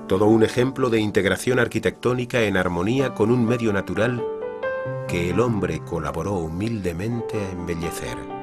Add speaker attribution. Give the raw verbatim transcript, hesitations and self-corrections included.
Speaker 1: Todo un ejemplo de integración arquitectónica en armonía con un medio natural que el hombre colaboró humildemente a embellecer.